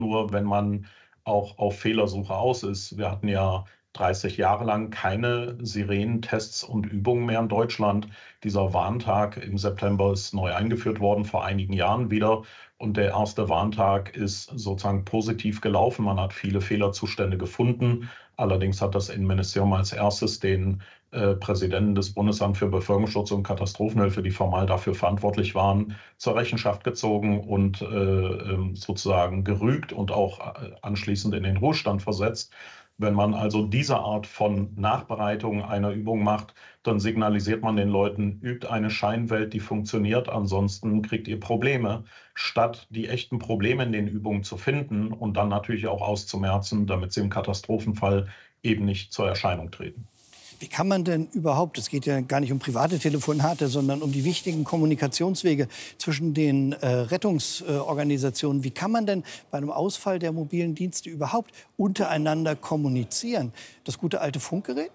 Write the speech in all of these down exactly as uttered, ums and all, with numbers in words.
nur, wenn man auch auf Fehlersuche aus ist. Wir hatten ja dreißig Jahre lang keine Sirenentests und Übungen mehr in Deutschland. Dieser Warntag im September ist neu eingeführt worden, vor einigen Jahren wieder. Und der erste Warntag ist sozusagen positiv gelaufen. Man hat viele Fehlerzustände gefunden. Allerdings hat das Innenministerium als erstes den äh, Präsidenten des Bundesamts für Bevölkerungsschutz und Katastrophenhilfe, die formal dafür verantwortlich waren, zur Rechenschaft gezogen und äh, sozusagen gerügt und auch äh, anschließend in den Ruhestand versetzt. Wenn man also diese Art von Nachbereitung einer Übung macht, dann signalisiert man den Leuten, übt eine Scheinwelt, die funktioniert, ansonsten kriegt ihr Probleme, statt die echten Probleme in den Übungen zu finden und dann natürlich auch auszumerzen, damit sie im Katastrophenfall eben nicht zur Erscheinung treten. Wie kann man denn überhaupt, es geht ja gar nicht um private Telefonate, sondern um die wichtigen Kommunikationswege zwischen den äh, Rettungsorganisationen, wie kann man denn bei einem Ausfall der mobilen Dienste überhaupt untereinander kommunizieren? Das gute alte Funkgerät?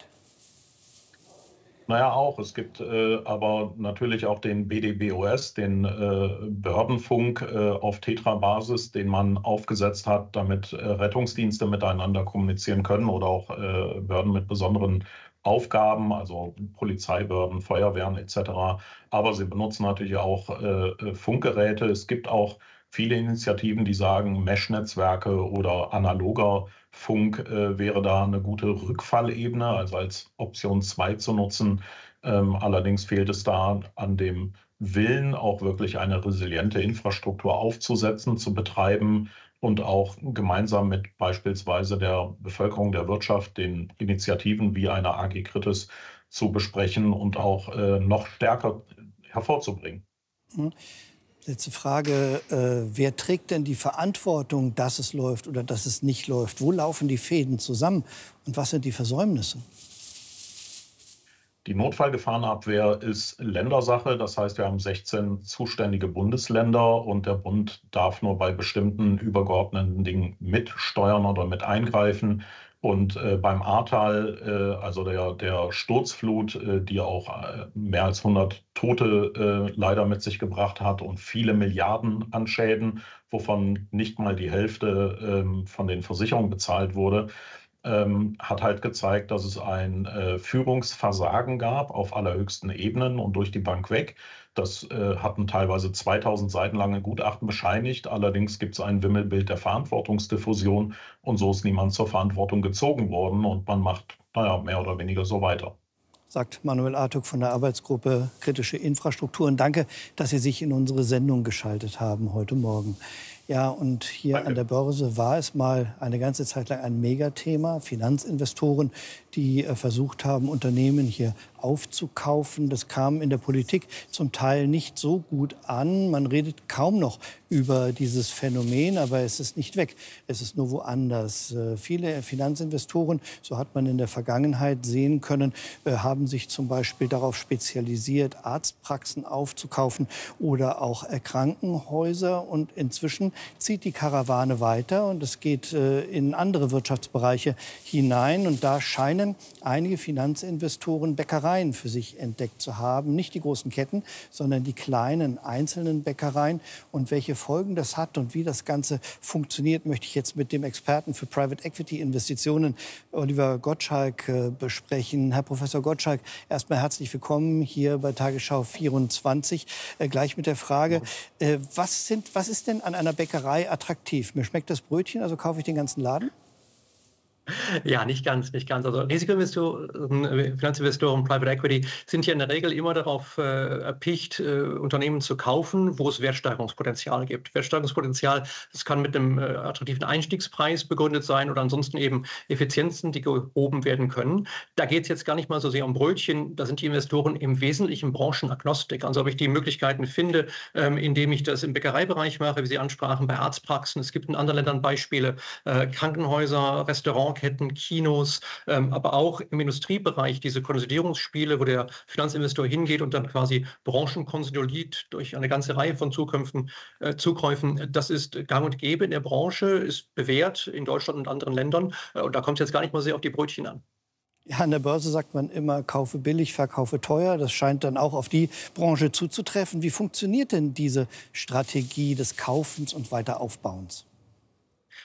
Naja, auch. Es gibt äh, aber natürlich auch den B D B O S, den äh, Behördenfunk äh, auf Tetra-Basis, den man aufgesetzt hat, damit äh, Rettungsdienste miteinander kommunizieren können oder auch äh, Behörden mit besonderen Aufgaben, also Polizeibehörden, Feuerwehren et cetera. Aber sie benutzen natürlich auch äh, Funkgeräte. Es gibt auch viele Initiativen, die sagen, Mesh-Netzwerke oder analoger Funk äh, wäre da eine gute Rückfallebene, also als Option zwei zu nutzen. Ähm, allerdings fehlt es da an dem Willen, auch wirklich eine resiliente Infrastruktur aufzusetzen, zu betreiben und auch gemeinsam mit beispielsweise der Bevölkerung, der Wirtschaft, den Initiativen wie einer A G Kritis zu besprechen und auch äh, noch stärker hervorzubringen. Mhm. Letzte Frage, äh, wer trägt denn die Verantwortung, dass es läuft oder dass es nicht läuft? Wo laufen die Fäden zusammen und was sind die Versäumnisse? Die Notfallgefahrenabwehr ist Ländersache. Das heißt, wir haben sechzehn zuständige Bundesländer und der Bund darf nur bei bestimmten übergeordneten Dingen mitsteuern oder mit eingreifen. Und äh, beim Ahrtal, äh, also der, der Sturzflut, äh, die auch äh, mehr als hundert Tote äh, leider mit sich gebracht hat und viele Milliarden an Schäden, wovon nicht mal die Hälfte äh, von den Versicherungen bezahlt wurde, ähm, hat halt gezeigt, dass es ein äh, Führungsversagen gab auf allerhöchsten Ebenen und durch die Bank weg. Das äh, hatten teilweise zweitausend Seiten lange Gutachten bescheinigt. Allerdings gibt es ein Wimmelbild der Verantwortungsdiffusion und so ist niemand zur Verantwortung gezogen worden und man macht, naja, mehr oder weniger so weiter. Sagt Manuel Artuk von der Arbeitsgruppe Kritische Infrastrukturen. Danke, dass Sie sich in unsere Sendung geschaltet haben heute Morgen. Ja, und hier Danke. An der Börse war es mal eine ganze Zeit lang ein Megathema. Finanzinvestoren, die äh, versucht haben, Unternehmen hier aufzukaufen. Das kam in der Politik zum Teil nicht so gut an. Man redet kaum noch über dieses Phänomen, aber es ist nicht weg. Es ist nur woanders. Äh, viele Finanzinvestoren, so hat man in der Vergangenheit sehen können, äh, haben sich zum Beispiel darauf spezialisiert, Arztpraxen aufzukaufen oder auch äh, Krankenhäuser. Und inzwischen zieht die Karawane weiter und es geht äh, in andere Wirtschaftsbereiche hinein. Und da scheinen einige Finanzinvestoren Bäckereien für sich entdeckt zu haben. Nicht die großen Ketten, sondern die kleinen einzelnen Bäckereien. Und welche Folgen das hat und wie das Ganze funktioniert, möchte ich jetzt mit dem Experten für Private Equity Investitionen, Oliver Gottschalk, äh, besprechen. Herr Professor Gottschalk, erstmal herzlich willkommen hier bei Tagesschau vierundzwanzig. Äh, gleich mit der Frage, äh, was, sind, was ist denn an einer Bäckerei attraktiv? Mir schmeckt das Brötchen, also kaufe ich den ganzen Laden? Ja, nicht ganz, nicht ganz. Also Risikoinvestoren, Finanzinvestoren, Private Equity sind ja in der Regel immer darauf äh, erpicht, äh, Unternehmen zu kaufen, wo es Wertsteigerungspotenzial gibt. Wertsteigerungspotenzial, das kann mit einem äh, attraktiven Einstiegspreis begründet sein oder ansonsten eben Effizienzen, die gehoben werden können. Da geht es jetzt gar nicht mal so sehr um Brötchen. Da sind die Investoren im Wesentlichen Branchenagnostik. Also ob ich die Möglichkeiten finde, ähm, indem ich das im Bäckereibereich mache, wie Sie ansprachen, bei Arztpraxen. Es gibt in anderen Ländern Beispiele, äh, Krankenhäuser, Restaurants, Ketten, Kinos, ähm, aber auch im Industriebereich diese Konsolidierungsspiele, wo der Finanzinvestor hingeht und dann quasi Branchen konsolidiert durch eine ganze Reihe von Zukünften, äh, Zukäufen. Das ist gang und gäbe in der Branche, ist bewährt in Deutschland und anderen Ländern. Äh, und da kommt es jetzt gar nicht mal sehr auf die Brötchen an. Ja, an der Börse sagt man immer, kaufe billig, verkaufe teuer. Das scheint dann auch auf die Branche zuzutreffen. Wie funktioniert denn diese Strategie des Kaufens und Weiteraufbauens?